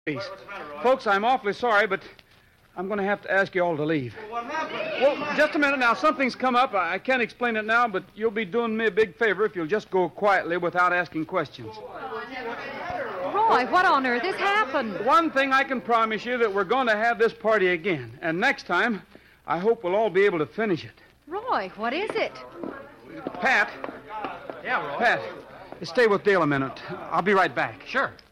Please. Folks, I'm awfully sorry, but I'm going to have to ask you all to leave. What happened? Well, just a minute now. Something's come up. I can't explain it now, but you'll be doing me a big favor if you'll just go quietly without asking questions. Roy, what on earth has happened? One thing I can promise you, that we're going to have this party again. And next time, I hope we'll all be able to finish it. Roy, what is it? Pat. Yeah, Roy. Pat, stay with Dale a minute. I'll be right back. Sure.